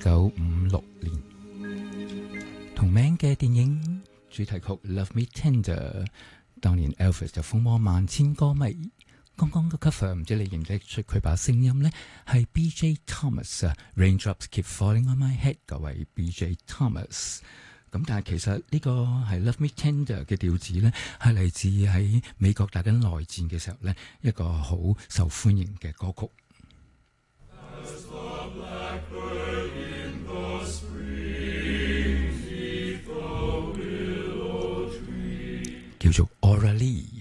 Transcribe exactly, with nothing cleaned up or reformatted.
九五六年，同名嘅電影主題曲《Love Me Tender》，當年 Elvis 就風魔萬千歌迷。剛剛嘅 cover 唔知你認唔認得出佢把聲音呢？係 B J Thomas 啊，《Raindrops Keep Falling on My Head》嗰位 B J Thomas。咁但係其實呢個係 Love Me Tender 嘅調子呢，係嚟自喺美國打緊內戰嘅時候呢，一個好受歡迎嘅歌曲。叫做 Aura Lee。